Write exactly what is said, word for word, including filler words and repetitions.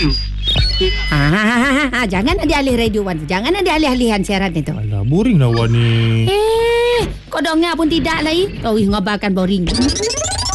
Ah, jangan ada alih radio Wan. Jangan ada alih-alihan siaran itu. Alah, boring lah Wan ni. Eh, kau dengar pun tidak lagi. Kau ngabarkan boring.